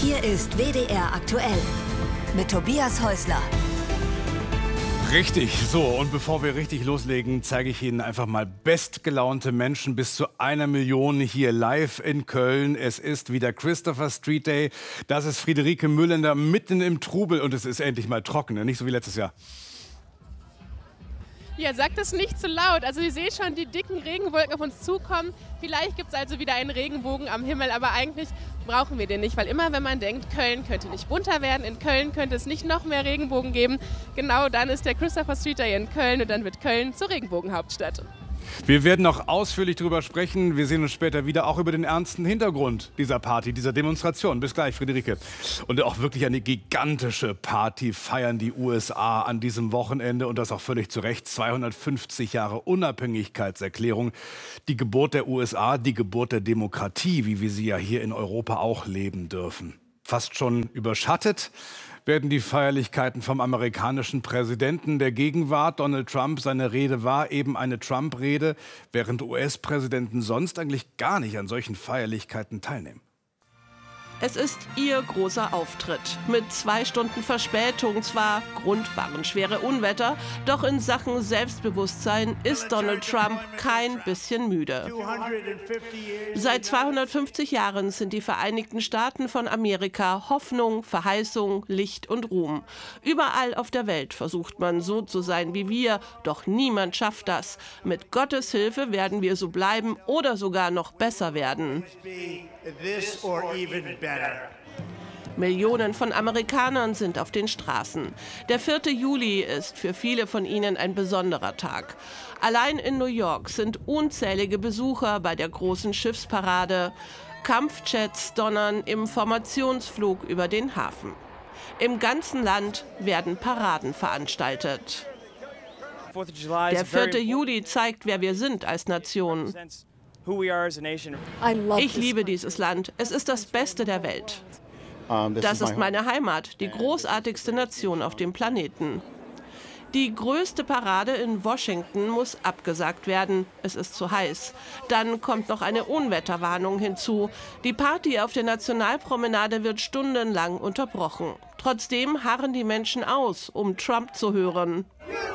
Hier ist WDR aktuell mit Tobias Häusler. Richtig, so, und bevor wir richtig loslegen, zeige ich Ihnen einfach mal bestgelaunte Menschen, bis zu 1 Million hier live in Köln. Es ist wieder Christopher Street Day, das ist Friederike Müllender mitten im Trubel und es ist endlich mal trocken, nicht so wie letztes Jahr. Ja, sagt es nicht zu laut. Also ihr seht schon die dicken Regenwolken auf uns zukommen. Vielleicht gibt es also wieder einen Regenbogen am Himmel, aber eigentlich brauchen wir den nicht, weil immer wenn man denkt, Köln könnte nicht bunter werden, in Köln könnte es nicht noch mehr Regenbogen geben, genau dann ist der Christopher Street Day in Köln und dann wird Köln zur Regenbogenhauptstadt. Wir werden noch ausführlich darüber sprechen. Wir sehen uns später wieder, auch über den ernsten Hintergrund dieser Party, dieser Demonstration. Bis gleich, Friederike. Und auch wirklich eine gigantische Party feiern die USA an diesem Wochenende. Und das auch völlig zu Recht. 250 Jahre Unabhängigkeitserklärung. Die Geburt der USA, die Geburt der Demokratie, wie wir sie ja hier in Europa auch leben dürfen. Fast schon überschattet werden die Feierlichkeiten vom amerikanischen Präsidenten der Gegenwart, Donald Trump. Seine Rede war eben eine Trump-Rede, während US-Präsidenten sonst eigentlich gar nicht an solchen Feierlichkeiten teilnehmen. Es ist ihr großer Auftritt. Mit 2 Stunden Verspätung zwar, Grund waren schwere Unwetter, doch in Sachen Selbstbewusstsein ist Donald Trump kein bisschen müde. Seit 250 Jahren sind die Vereinigten Staaten von Amerika Hoffnung, Verheißung, Licht und Ruhm. Überall auf der Welt versucht man so zu sein wie wir, doch niemand schafft das. Mit Gottes Hilfe werden wir so bleiben oder sogar noch besser werden. Millionen von Amerikanern sind auf den Straßen. Der 4. Juli ist für viele von ihnen ein besonderer Tag. Allein in New York sind unzählige Besucher bei der großen Schiffsparade. Kampfjets donnern im Formationsflug über den Hafen. Im ganzen Land werden Paraden veranstaltet. Der 4. Juli zeigt, wer wir sind als Nation. Ich liebe dieses Land. Es ist das Beste der Welt. Das ist meine Heimat, die großartigste Nation auf dem Planeten. Die größte Parade in Washington muss abgesagt werden. Es ist zu heiß. Dann kommt noch eine Unwetterwarnung hinzu. Die Party auf der Nationalpromenade wird stundenlang unterbrochen. Trotzdem harren die Menschen aus, um Trump zu hören.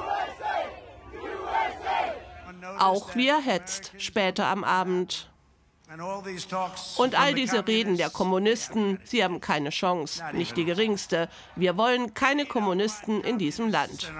Auch wie er hetzt, später am Abend. Und all diese Reden der Kommunisten, sie haben keine Chance, nicht die geringste. Wir wollen keine Kommunisten in diesem Land.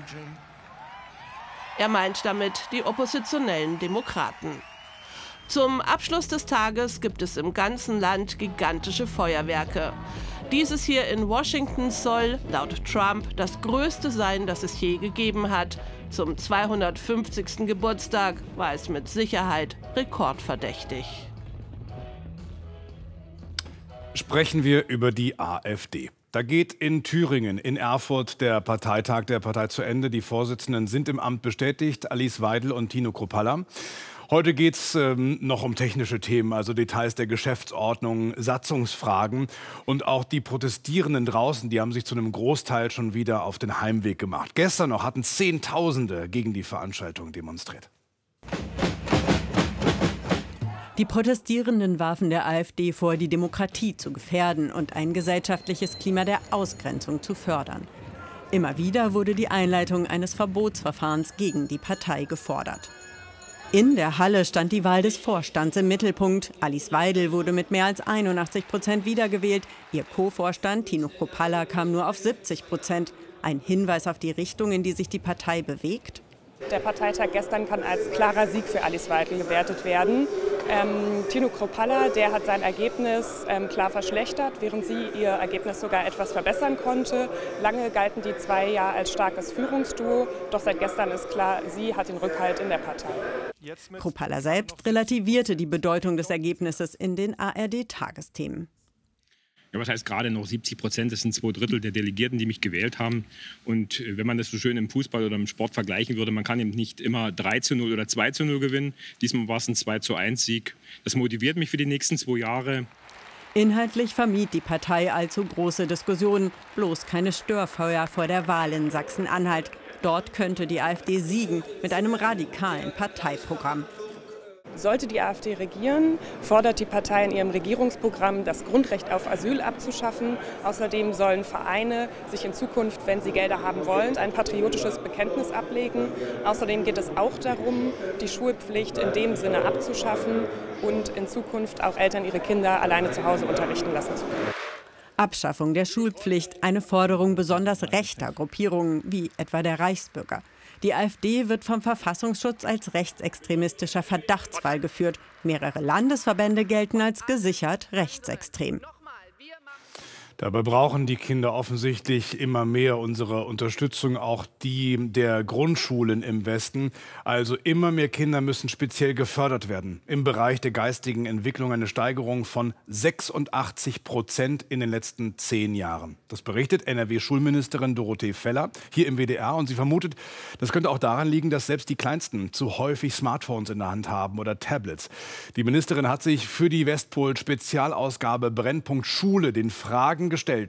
Er meint damit die oppositionellen Demokraten. Zum Abschluss des Tages gibt es im ganzen Land gigantische Feuerwerke. Dieses hier in Washington soll, laut Trump, das größte sein, das es je gegeben hat. Zum 250. Geburtstag war es mit Sicherheit rekordverdächtig. Sprechen wir über die AfD. Da geht in Thüringen, in Erfurt, der Parteitag der Partei zu Ende. Die Vorsitzenden sind im Amt bestätigt, Alice Weidel und Tino Kruppalla. Heute geht es noch um technische Themen, also Details der Geschäftsordnung, Satzungsfragen. Und auch die Protestierenden draußen, die haben sich zu einem Großteil schon wieder auf den Heimweg gemacht. Gestern noch hatten Zehntausende gegen die Veranstaltung demonstriert. Die Protestierenden warfen der AfD vor, die Demokratie zu gefährden und ein gesellschaftliches Klima der Ausgrenzung zu fördern. Immer wieder wurde die Einleitung eines Verbotsverfahrens gegen die Partei gefordert. In der Halle stand die Wahl des Vorstands im Mittelpunkt. Alice Weidel wurde mit mehr als 81% wiedergewählt. Ihr Co-Vorstand Tino Kruppalla kam nur auf 70%. Ein Hinweis auf die Richtung, in die sich die Partei bewegt? Der Parteitag gestern kann als klarer Sieg für Alice Weidel gewertet werden. Tino Kruppalla, der hat sein Ergebnis klar verschlechtert, während sie ihr Ergebnis sogar etwas verbessern konnte. Lange galten die 2 ja als starkes Führungsduo, doch seit gestern ist klar, sie hat den Rückhalt in der Partei. Kruppalla selbst relativierte die Bedeutung des Ergebnisses in den ARD-Tagesthemen. Ja, was heißt gerade noch 70%? Das sind 2/3 der Delegierten, die mich gewählt haben. Und wenn man das so schön im Fußball oder im Sport vergleichen würde, man kann eben nicht immer 3:0 oder 2:0 gewinnen. Diesmal war es ein 2:1 Sieg. Das motiviert mich für die nächsten 2 Jahre. Inhaltlich vermied die Partei allzu große Diskussionen, bloß keine Störfeuer vor der Wahl in Sachsen-Anhalt. Dort könnte die AfD siegen mit einem radikalen Parteiprogramm. Sollte die AfD regieren, fordert die Partei in ihrem Regierungsprogramm, das Grundrecht auf Asyl abzuschaffen. Außerdem sollen Vereine sich in Zukunft, wenn sie Gelder haben wollen, ein patriotisches Bekenntnis ablegen. Außerdem geht es auch darum, die Schulpflicht in dem Sinne abzuschaffen und in Zukunft auch Eltern ihre Kinder alleine zu Hause unterrichten lassen zu können. Abschaffung der Schulpflicht, eine Forderung besonders rechter Gruppierungen wie etwa der Reichsbürger. Die AfD wird vom Verfassungsschutz als rechtsextremistischer Verdachtsfall geführt. Mehrere Landesverbände gelten als gesichert rechtsextrem. Dabei brauchen die Kinder offensichtlich immer mehr unsere Unterstützung, auch die der Grundschulen im Westen. Also immer mehr Kinder müssen speziell gefördert werden. Im Bereich der geistigen Entwicklung eine Steigerung von 86% in den letzten 10 Jahren. Das berichtet NRW-Schulministerin Dorothee Feller hier im WDR. Und sie vermutet, das könnte auch daran liegen, dass selbst die Kleinsten zu häufig Smartphones in der Hand haben oder Tablets. Die Ministerin hat sich für die Westpol-Spezialausgabe Brennpunkt Schule den Fragen gestellt,